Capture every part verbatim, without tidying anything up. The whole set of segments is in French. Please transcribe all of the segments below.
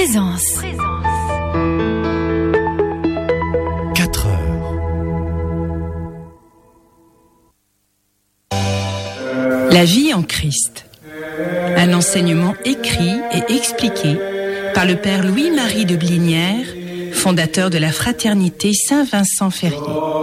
Présence. quatre heures. La vie en Christ. Un enseignement écrit et expliqué par le Père Louis-Marie de Blinière, fondateur de la Fraternité Saint-Vincent-Ferrier.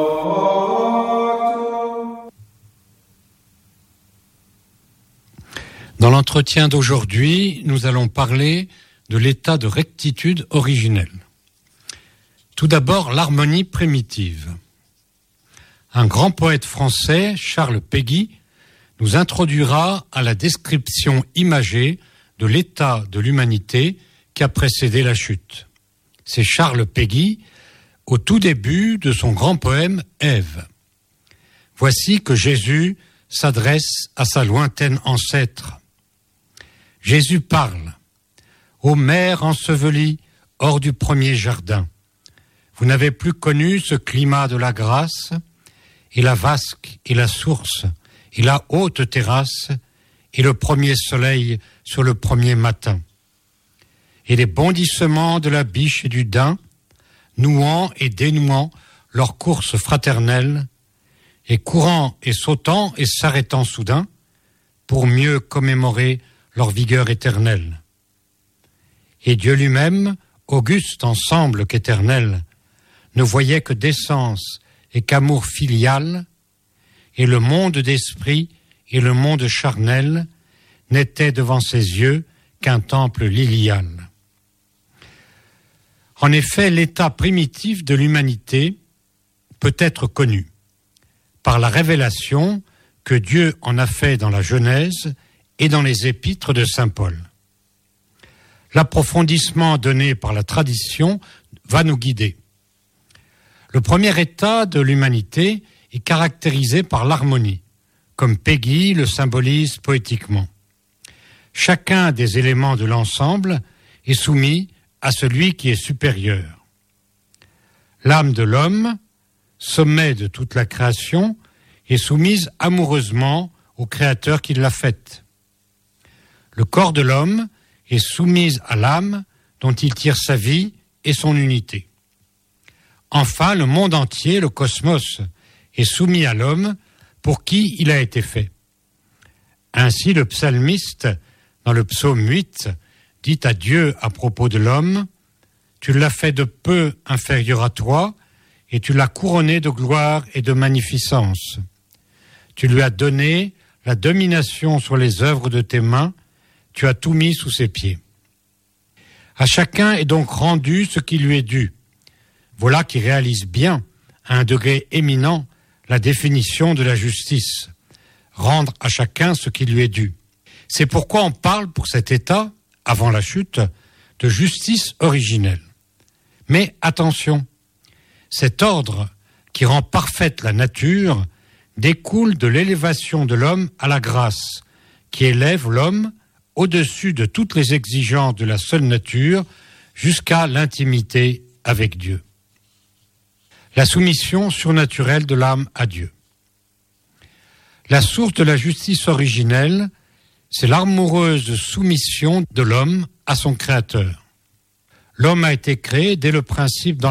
Dans l'entretien d'aujourd'hui, nous allons parler de l'état de rectitude originelle. Tout d'abord, l'harmonie primitive. Un grand poète français, Charles Péguy, nous introduira à la description imagée de l'état de l'humanité qui a précédé la chute. C'est Charles Péguy, au tout début de son grand poème « Ève ». Voici que Jésus s'adresse à sa lointaine ancêtre. Jésus parle. « Ô mère ensevelie hors du premier jardin, vous n'avez plus connu ce climat de la grâce, et la vasque, et la source, et la haute terrasse, et le premier soleil sur le premier matin. Et les bondissements de la biche et du daim, nouant et dénouant leur course fraternelle, et courant et sautant et s'arrêtant soudain, pour mieux commémorer leur vigueur éternelle. Et Dieu lui-même, auguste ensemble qu'éternel, ne voyait que d'essence et qu'amour filial, et le monde d'esprit et le monde charnel n'étaient devant ses yeux qu'un temple lilial. En effet, l'état primitif de l'humanité peut être connu par la révélation que Dieu en a fait dans la Genèse et dans les épîtres de saint Paul. L'approfondissement donné par la tradition va nous guider. Le premier état de l'humanité est caractérisé par l'harmonie, comme Péguy le symbolise poétiquement. Chacun des éléments de l'ensemble est soumis à celui qui est supérieur. L'âme de l'homme, sommet de toute la création, est soumise amoureusement au Créateur qui l'a faite. Le corps de l'homme est soumis à l'âme dont il tire sa vie et son unité. Enfin, le monde entier, le cosmos, est soumis à l'homme pour qui il a été fait. Ainsi, le psalmiste, dans le psaume huit, dit à Dieu à propos de l'homme, « Tu l'as fait de peu inférieur à toi, et tu l'as couronné de gloire et de magnificence. Tu lui as donné la domination sur les œuvres de tes mains, tu as tout mis sous ses pieds. À chacun est donc rendu ce qui lui est dû. Voilà qui réalise bien, à un degré éminent, la définition de la justice. Rendre à chacun ce qui lui est dû. C'est pourquoi on parle pour cet état, avant la chute, de justice originelle. Mais attention, cet ordre qui rend parfaite la nature découle de l'élévation de l'homme à la grâce, qui élève l'homme au-dessus de toutes les exigences de la seule nature, jusqu'à l'intimité avec Dieu. La soumission surnaturelle de l'âme à Dieu. La source de la justice originelle, c'est l'amoureuse soumission de l'homme à son Créateur. L'homme a été créé dès le principe dans